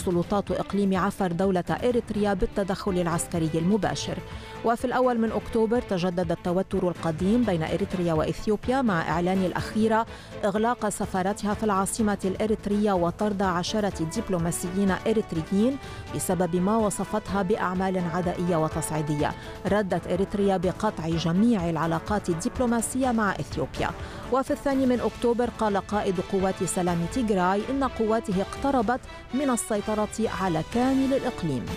سلطات إقليم عفر دولة إريتريا بالتدخل العسكري المباشر. وفي الأول من أكتوبر تجدد التوتر القديم بين إريتريا وإثيوبيا مع إعلان الأخيرة إغلاق سفارتها في العاصمة الإريترية وطرد 10 دبلوماسيين إريتريين بسبب ما وصفتها بأعمال عدائية وتصعيدية. ردت إريتريا بقطع جميع العلاقات الدبلوماسية مع إثيوبيا. وفي 2 أكتوبر قال قائد قوات سلام تيغراي إن قواته اقتربت من السيطرة على كامل الإقليم.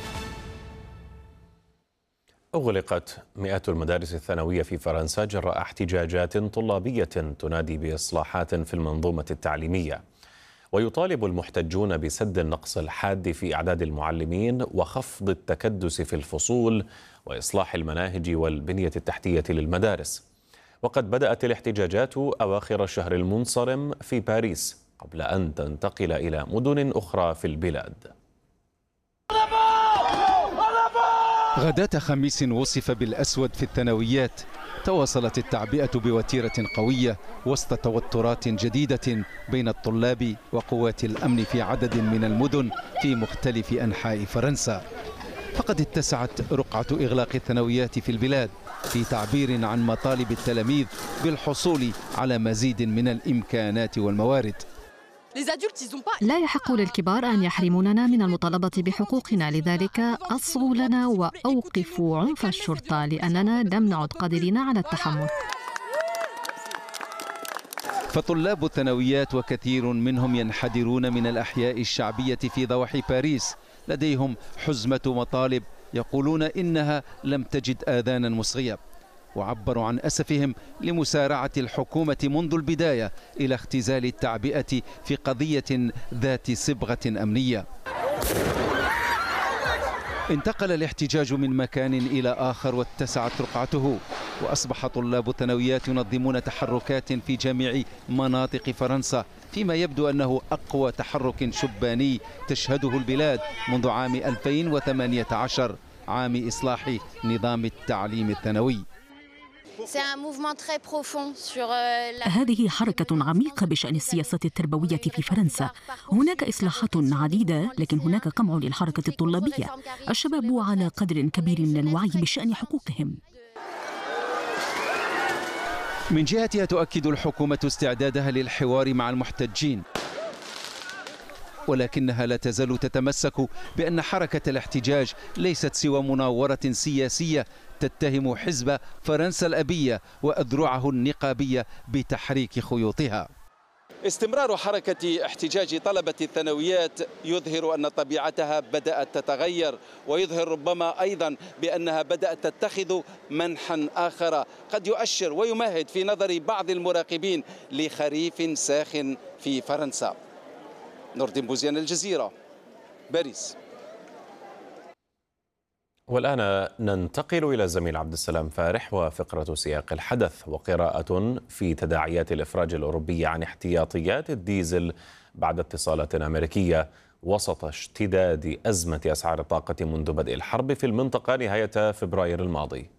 أغلقت مئات المدارس الثانوية في فرنسا جراء احتجاجات طلابية تنادي بإصلاحات في المنظومة التعليمية. ويطالب المحتجون بسد النقص الحاد في أعداد المعلمين وخفض التكدس في الفصول وإصلاح المناهج والبنية التحتية للمدارس. وقد بدأت الاحتجاجات أواخر الشهر المنصرم في باريس قبل أن تنتقل إلى مدن أخرى في البلاد. غداة خميس وصف بالأسود في الثانويات. تواصلت التعبئة بوتيرة قوية وسط توترات جديدة بين الطلاب وقوات الأمن في عدد من المدن في مختلف أنحاء فرنسا. فقد اتسعت رقعة إغلاق الثانويات في البلاد في تعبير عن مطالب التلاميذ بالحصول على مزيد من الإمكانات والموارد. لا يحق للكبار أن يحرموننا من المطالبة بحقوقنا، لذلك أصغوا لنا وأوقفوا عنف الشرطة لأننا لم نعد قادرين على التحمل. فطلاب الثانويات وكثير منهم ينحدرون من الأحياء الشعبية في ضواحي باريس لديهم حزمة مطالب يقولون إنها لم تجد آذانا مصغية، وعبروا عن أسفهم لمسارعة الحكومة منذ البداية إلى اختزال التعبئة في قضية ذات صبغة أمنية. انتقل الاحتجاج من مكان إلى آخر واتسعت رقعته، وأصبح طلاب الثانويات ينظمون تحركات في جميع مناطق فرنسا فيما يبدو أنه أقوى تحرك شباني تشهده البلاد منذ عام 2018 عام إصلاح نظام التعليم الثانوي. هذه حركة عميقة بشأن السياسة التربوية في فرنسا. هناك إصلاحات عديدة، لكن هناك قمع للحركة الطلابية. الشباب على قدر كبير من الوعي بشأن حقوقهم. من جهتها تؤكد الحكومة استعدادها للحوار مع المحتجين، ولكنها لا تزال تتمسك بأن حركة الاحتجاج ليست سوى مناورة سياسية تتهم حزب فرنسا الأبية وأذرعه النقابية بتحريك خيوطها. استمرار حركة احتجاج طلبة الثانويات يظهر أن طبيعتها بدأت تتغير، ويظهر ربما أيضا بأنها بدأت تتخذ منحا آخر قد يؤشر ويمهد في نظر بعض المراقبين لخريف ساخن في فرنسا. نور الدين بوزيان، الجزيرة، باريس. والآن ننتقل إلى الزميل عبد السلام فارح وفقرة سياق الحدث وقراءة في تداعيات الإفراج الأوروبي عن احتياطيات الديزل بعد اتصالات أمريكية وسط اشتداد أزمة أسعار الطاقة منذ بدء الحرب في المنطقة نهاية فبراير الماضي.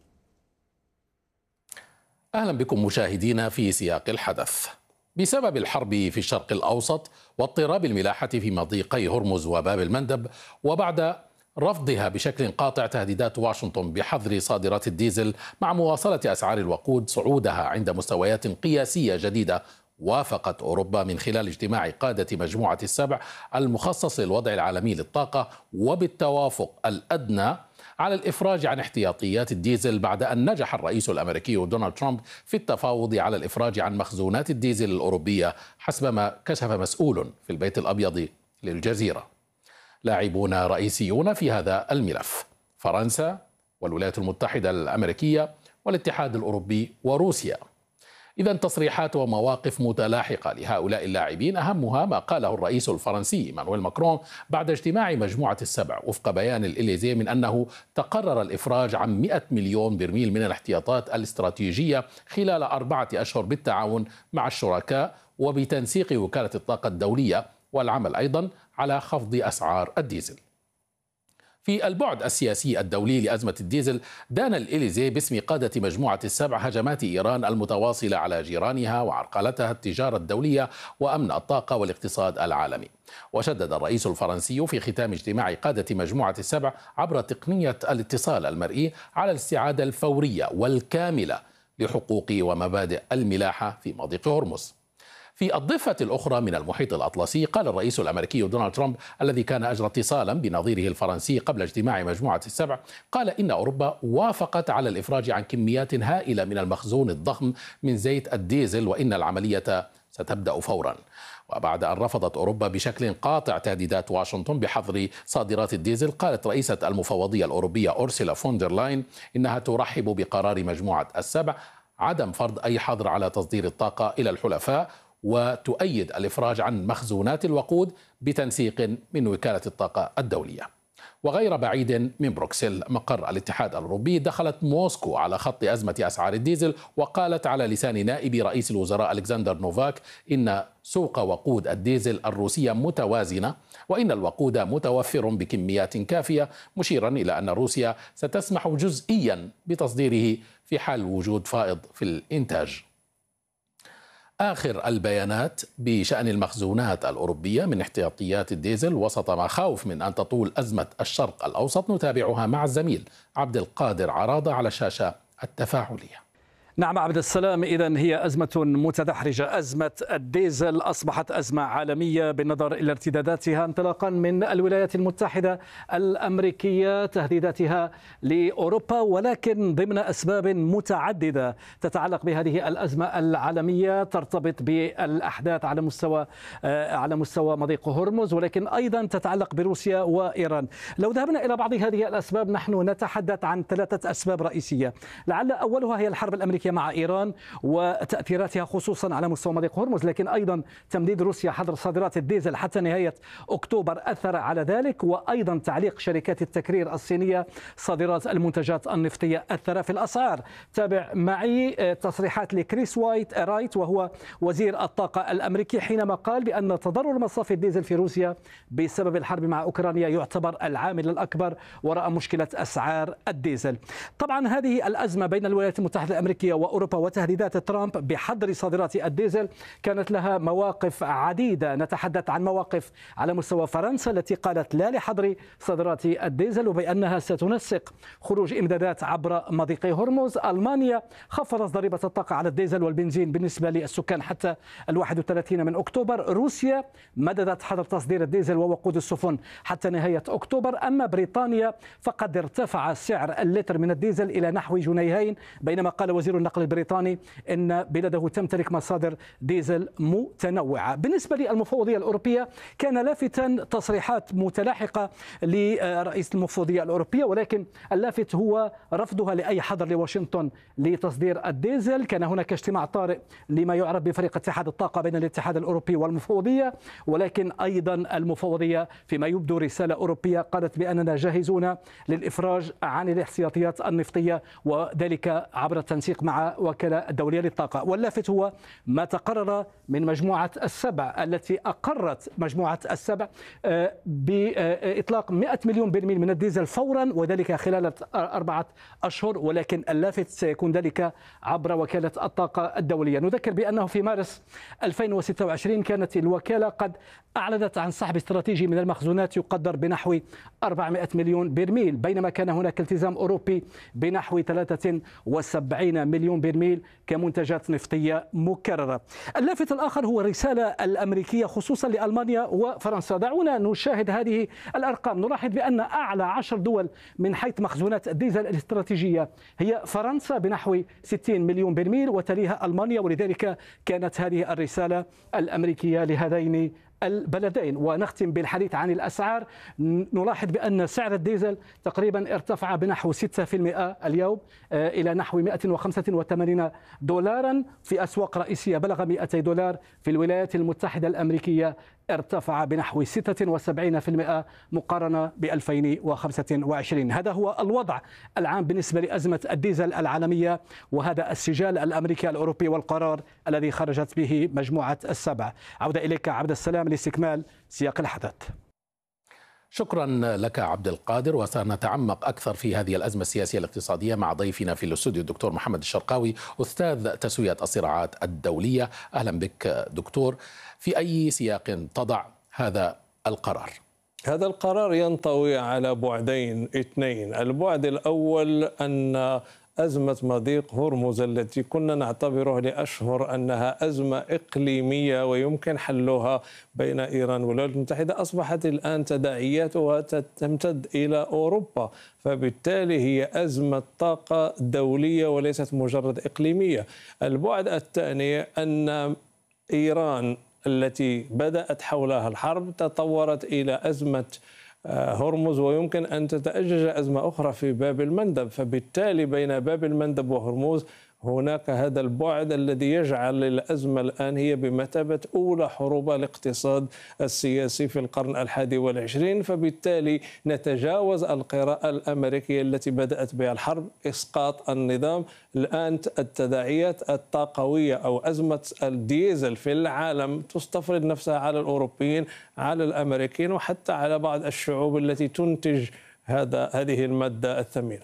أهلا بكم مشاهدينا في سياق الحدث. بسبب الحرب في الشرق الأوسط واضطراب الملاحة في مضيقي هرمز وباب المندب، وبعد رفضها بشكل قاطع تهديدات واشنطن بحظر صادرات الديزل مع مواصلة أسعار الوقود صعودها عند مستويات قياسية جديدة، وافقت أوروبا من خلال اجتماع قادة مجموعة السبع المخصص للوضع العالمي للطاقة وبالتوافق الأدنى على الإفراج عن احتياطيات الديزل بعد أن نجح الرئيس الأمريكي دونالد ترامب في التفاوض على الإفراج عن مخزونات الديزل الأوروبية حسب ما كشف مسؤول في البيت الأبيض للجزيرة. لاعبون رئيسيون في هذا الملف: فرنسا والولايات المتحدة الأمريكية والاتحاد الأوروبي وروسيا. إذا تصريحات ومواقف متلاحقة لهؤلاء اللاعبين، أهمها ما قاله الرئيس الفرنسي إيمانويل ماكرون بعد اجتماع مجموعة السبع وفق بيان الإليزيه من أنه تقرر الإفراج عن 100 مليون برميل من الاحتياطات الاستراتيجية خلال 4 أشهر بالتعاون مع الشركاء وبتنسيق وكالة الطاقة الدولية، والعمل أيضا على خفض أسعار الديزل. في البعد السياسي الدولي لأزمة الديزل، دان الإليزي باسم قادة مجموعة السبع هجمات إيران المتواصلة على جيرانها وعرقلتها التجارة الدولية وأمن الطاقة والاقتصاد العالمي. وشدد الرئيس الفرنسي في ختام اجتماع قادة مجموعة السبع عبر تقنية الاتصال المرئي على الاستعادة الفورية والكاملة لحقوق ومبادئ الملاحة في مضيق هرمز. في الضفة الأخرى من المحيط الأطلسي، قال الرئيس الأمريكي دونالد ترامب الذي كان أجرى اتصالا بنظيره الفرنسي قبل اجتماع مجموعة السبع، قال إن أوروبا وافقت على الإفراج عن كميات هائلة من المخزون الضخم من زيت الديزل وإن العملية ستبدأ فورا. وبعد أن رفضت أوروبا بشكل قاطع تهديدات واشنطن بحظر صادرات الديزل، قالت رئيسة المفوضية الأوروبية أورسولا فون دير لاين إنها ترحب بقرار مجموعة السبع عدم فرض أي حظر على تصدير الطاقة إلى الحلفاء، وتؤيد الإفراج عن مخزونات الوقود بتنسيق من وكالة الطاقة الدولية. وغير بعيد من بروكسل مقر الاتحاد الأوروبي، دخلت موسكو على خط أزمة أسعار الديزل، وقالت على لسان نائب رئيس الوزراء ألكسندر نوفاك إن سوق وقود الديزل الروسية متوازنة وإن الوقود متوفر بكميات كافية، مشيرا إلى أن روسيا ستسمح جزئيا بتصديره في حال وجود فائض في الإنتاج. آخر البيانات بشأن المخزونات الأوروبية من احتياطيات الديزل وسط مخاوف من أن تطول أزمة الشرق الأوسط نتابعها مع الزميل عبد القادر عراضة على الشاشة التفاعلية. نعم عبد السلام، إذن هي أزمة متدحرجة. أزمة الديزل أصبحت أزمة عالمية بالنظر إلى ارتداداتها انطلاقا من الولايات المتحدة الأمريكية، تهديداتها لأوروبا، ولكن ضمن أسباب متعددة تتعلق بهذه الأزمة العالمية ترتبط بالأحداث على مستوى مضيق هرمز، ولكن أيضا تتعلق بروسيا وإيران. لو ذهبنا إلى بعض هذه الأسباب نحن نتحدث عن 3 أسباب رئيسية، لعل أولها هي الحرب الأمريكية مع إيران وتأثيراتها خصوصا على مستوى مضيق هرمز، لكن أيضا تمديد روسيا حظر صادرات الديزل حتى نهاية أكتوبر أثر على ذلك، وأيضا تعليق شركات التكرير الصينية صادرات المنتجات النفطية أثر في الأسعار. تابع معي تصريحات لكريس رايت وهو وزير الطاقة الأمريكي حينما قال بأن تضرر مصافي الديزل في روسيا بسبب الحرب مع أوكرانيا يعتبر العامل الأكبر وراء مشكلة أسعار الديزل. طبعا هذه الأزمة بين الولايات المتحدة الأمريكية وأوروبا وتهديدات ترامب بحظر صادرات الديزل كانت لها مواقف عديدة. نتحدث عن مواقف على مستوى فرنسا التي قالت لا لحظر صادرات الديزل وبأنها ستنسق خروج إمدادات عبر مضيق هرمز. ألمانيا خفضت ضريبة الطاقة على الديزل والبنزين بالنسبة للسكان حتى 31 من أكتوبر. روسيا مددت حظر تصدير الديزل ووقود السفن حتى نهاية أكتوبر. أما بريطانيا فقد ارتفع سعر اللتر من الديزل إلى نحو جنيهين، بينما قال وزير النقل البريطاني إن بلده تمتلك مصادر ديزل متنوعة. بالنسبة للمفوضية الأوروبية كان لافتا تصريحات متلاحقة لرئيس المفوضية الأوروبية، ولكن اللافت هو رفضها لأي حظر لواشنطن لتصدير الديزل. كان هناك اجتماع طارئ لما يعرف بفريق اتحاد الطاقة بين الاتحاد الأوروبي والمفوضية، ولكن أيضا المفوضية فيما يبدو رسالة أوروبية قالت بأننا جاهزون للإفراج عن الاحتياطيات النفطية، وذلك عبر التنسيق مع وكالة الدولية للطاقة. واللافت هو ما تقرر من مجموعة السبع التي أقرت مجموعة السبع بإطلاق 100 مليون برميل من الديزل فورا، وذلك خلال 4 أشهر، ولكن اللافت سيكون ذلك عبر وكالة الطاقة الدولية. نذكر بأنه في مارس 2026 كانت الوكالة قد أعلنت عن سحب استراتيجي من المخزونات يقدر بنحو 400 مليون برميل، بينما كان هناك التزام أوروبي بنحو 73 مليون برميل كمنتجات نفطية مكررة. اللافت الآخر هو الرسالة الأمريكية خصوصا لألمانيا وفرنسا. دعونا نشاهد هذه الأرقام. نلاحظ بأن أعلى 10 دول من حيث مخزونات الديزل الاستراتيجية هي فرنسا بنحو 60 مليون برميل وتليها ألمانيا، ولذلك كانت هذه الرسالة الأمريكية لهذين البلدين. ونختم بالحديث عن الأسعار. نلاحظ بأن سعر الديزل تقريبا ارتفع بنحو 6% اليوم إلى نحو 185 دولارا في أسواق رئيسية، بلغ 200 دولار. في الولايات المتحدة الأمريكية ارتفع بنحو 76% مقارنة ب 2025. هذا هو الوضع العام بالنسبة لأزمة الديزل العالمية، وهذا السجال الأمريكي الأوروبي والقرار الذي خرجت به مجموعة السبع. عودة إليك عبد السلام لاستكمال سياق الحدث. شكرا لك عبد القادر، وسنتعمق أكثر في هذه الأزمة السياسية الاقتصادية مع ضيفنا في الاستوديو الدكتور محمد الشرقاوي أستاذ تسوية الصراعات الدولية. أهلا بك دكتور. في أي سياق تضع هذا القرار؟ هذا القرار ينطوي على بعدين اثنين. البعد الأول أن أزمة مضيق هرمز التي كنا نعتبرها لأشهر أنها أزمة إقليمية ويمكن حلها بين إيران والولايات المتحدة أصبحت الآن تداعياتها تمتد إلى أوروبا، فبالتالي هي أزمة طاقة دولية وليست مجرد إقليمية. البعد الثاني أن إيران التي بدأت حولها الحرب تطورت إلى أزمة هرمز، ويمكن أن تتأجج أزمة أخرى في باب المندب، فبالتالي بين باب المندب وهرمز هناك هذا البعد الذي يجعل الأزمة الآن هي بمثابة أولى حروب الاقتصاد السياسي في القرن ال21. فبالتالي نتجاوز القراءة الأمريكية التي بدأت بها الحرب إسقاط النظام. الآن التداعيات الطاقوية أو أزمة الديزل في العالم تستفرد نفسها على الأوروبيين، على الأمريكيين، وحتى على بعض الشعوب التي تنتج هذه المادة الثمينة.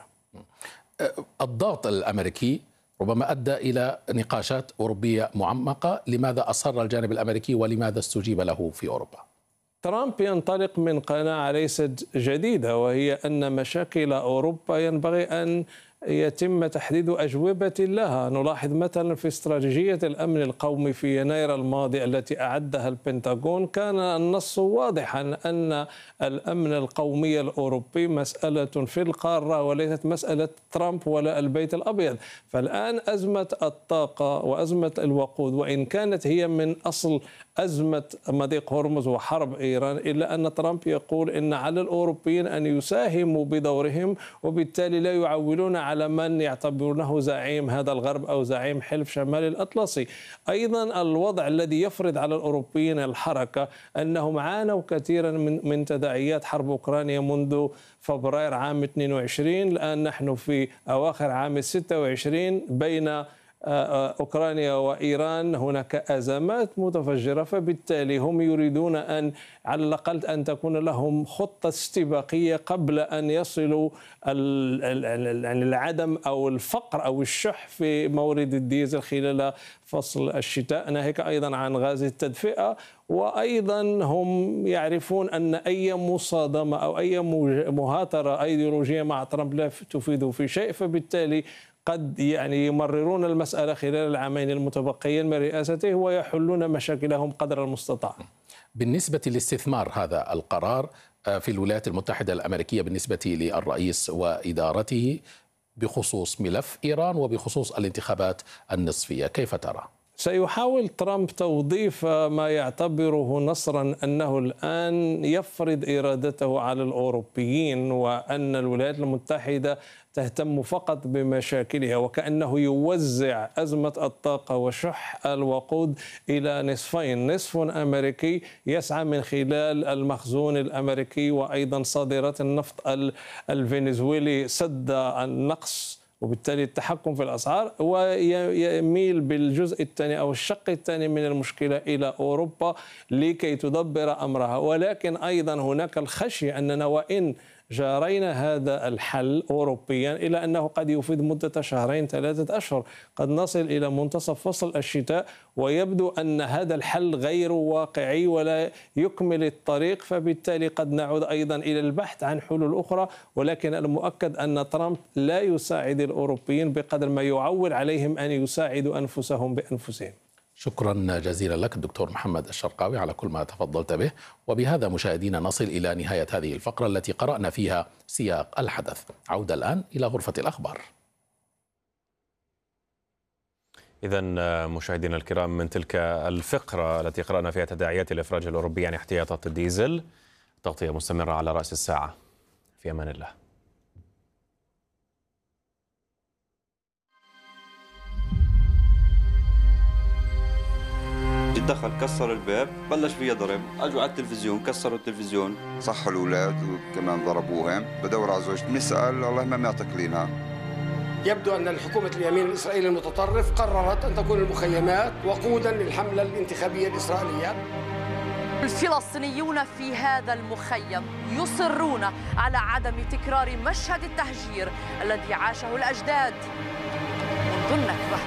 الضغط الأمريكي ربما أدى إلى نقاشات أوروبية معمقة. لماذا أصر الجانب الأمريكي ولماذا استجيب له في أوروبا؟ ترامب ينطلق من قناعة ليست جديدة، وهي أن مشاكل أوروبا ينبغي أن يتم تحديد أجوبة لها. نلاحظ مثلا في استراتيجية الأمن القومي في يناير الماضي التي أعدها البنتاغون كان النص واضحا أن الأمن القومي الأوروبي مسألة في القارة وليست مسألة ترامب ولا البيت الأبيض. فالآن أزمة الطاقة وأزمة الوقود وإن كانت هي من أصل أزمة مضيق هرمز وحرب إيران، إلا أن ترامب يقول إن على الأوروبيين أن يساهموا بدورهم، وبالتالي لا يعولون على من يعتبرونه زعيم هذا الغرب أو زعيم حلف شمال الأطلسي. أيضا الوضع الذي يفرض على الأوروبيين الحركة أنهم عانوا كثيرا من تداعيات حرب أوكرانيا منذ فبراير عام 22. الآن نحن في أواخر عام 26 بين أوكرانيا وإيران هناك أزمات متفجرة، فبالتالي هم يريدون أن على الأقل أن تكون لهم خطة استباقية قبل أن يصلوا العدم أو الفقر أو الشح في مورد الديزل خلال فصل الشتاء، ناهيك أيضا عن غاز التدفئة. وأيضا هم يعرفون أن أي مصادمة أو أي مهاترة أيديولوجية مع ترامب لا تفيد في شيء، فبالتالي قد يمررون المسألة خلال العامين المتبقيين من رئاسته ويحلون مشاكلهم قدر المستطاع. بالنسبة للاستثمار هذا القرار في الولايات المتحدة الأمريكية بالنسبة للرئيس وإدارته بخصوص ملف إيران وبخصوص الانتخابات النصفية، كيف ترى؟ سيحاول ترامب توظيف ما يعتبره نصرا أنه الآن يفرض إرادته على الأوروبيين، وأن الولايات المتحدة تهتم فقط بمشاكلها، وكأنه يوزع أزمة الطاقة وشح الوقود إلى نصفين: نصف أمريكي يسعى من خلال المخزون الأمريكي وأيضا صادرات النفط الفنزويلي سد النقص وبالتالي التحكم في الأسعار، ويميل بالجزء الثاني أو الشق الثاني من المشكلة إلى أوروبا لكي تدبر أمرها. ولكن أيضا هناك الخشية أننا وإن جارينا هذا الحل أوروبيا إلى أنه قد يفيد مدة شهرين 3 أشهر، قد نصل إلى منتصف فصل الشتاء ويبدو أن هذا الحل غير واقعي ولا يكمل الطريق، فبالتالي قد نعود أيضا إلى البحث عن حلول أخرى. ولكن المؤكد أن ترامب لا يساعد الأوروبيين بقدر ما يعول عليهم أن يساعدوا أنفسهم بأنفسهم. شكرا جزيلا لك الدكتور محمد الشرقاوي على كل ما تفضلت به. وبهذا مشاهدينا نصل إلى نهاية هذه الفقرة التي قرأنا فيها سياق الحدث. عودة الآن إلى غرفة الأخبار. إذن مشاهدينا الكرام، من تلك الفقرة التي قرأنا فيها تداعيات الإفراج الأوروبي عن احتياطات الديزل، تغطية مستمرة على رأس الساعة. في أمان الله. دخل كسر الباب، بلش فيها ضرب، اجوا على التلفزيون كسروا التلفزيون، صحوا الاولاد وكمان ضربوهم. بدور على زوجتي بنسال والله ما معتقلينها. يبدو ان الحكومه اليمين الاسرائيلي المتطرف قررت ان تكون المخيمات وقودا للحمله الانتخابيه الاسرائيليه. الفلسطينيون في هذا المخيم يصرون على عدم تكرار مشهد التهجير الذي عاشه الأجداد منذ النكبة.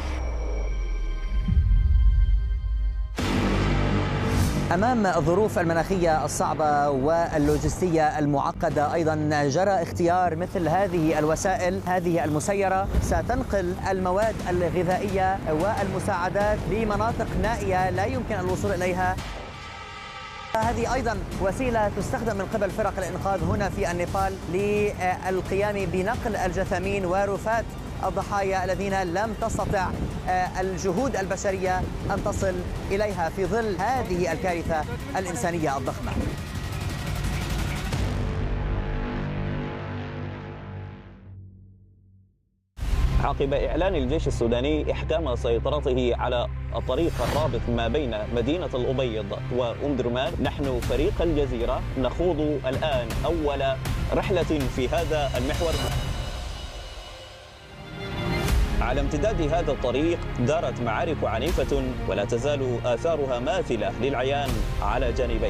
أمام الظروف المناخية الصعبة واللوجستية المعقدة أيضا جرى اختيار مثل هذه الوسائل، هذه المسيرة ستنقل المواد الغذائية والمساعدات لمناطق نائية لا يمكن الوصول إليها. هذه أيضا وسيلة تستخدم من قبل فرق الإنقاذ هنا في النيبال للقيام بنقل الجثامين ورفات الضحايا الذين لم تستطع الجهود البشرية أن تصل إليها في ظل هذه الكارثة الإنسانية الضخمة. عقب إعلان الجيش السوداني إحكام سيطرته على الطريق الرابط ما بين مدينة الأبيض وأم درمان، نحن فريق الجزيرة نخوض الآن أول رحلة في هذا المحور. على امتداد هذا الطريق دارت معارك عنيفة ولا تزال آثارها ماثلة للعيان على جانبيه.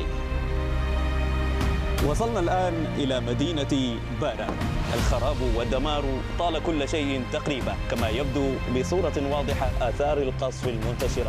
وصلنا الآن إلى مدينة بارا. الخراب والدمار طال كل شيء تقريبا، كما يبدو بصورة واضحة آثار القصف المنتشرة.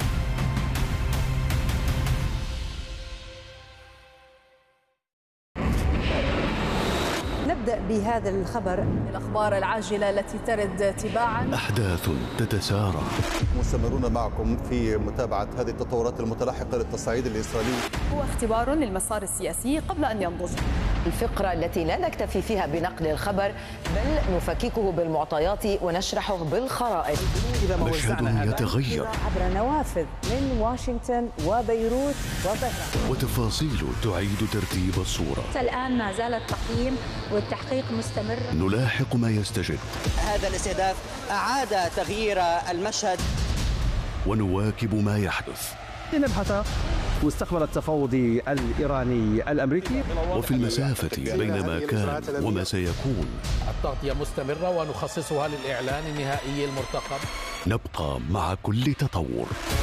نبدأ بهذا الخبر. الأخبار العاجلة التي ترد تباعا. أحداث تتسارع. مستمرون معكم في متابعة هذه التطورات المتلاحقة للتصعيد الإسرائيلي. هو اختبار للمسار السياسي قبل أن ينضج. الفقرة التي لا نكتفي فيها بنقل الخبر بل نفككه بالمعطيات ونشرحه بالخرائط. مشهد يتغير عبر نوافذ من واشنطن وبيروت وطهران، وتفاصيل تعيد ترتيب الصورة. الآن ما زال التقييم والتحقيق مستمر. نلاحق ما يستجد. هذا الاستهداف أعاد تغيير المشهد ونواكب ما يحدث. لنبحث مستقبل التفاوض الإيراني الأمريكي وفي المسافة بين ما كان وما سيكون. التغطية مستمرة ونخصصها للإعلان النهائي المرتقب. نبقى مع كل تطور.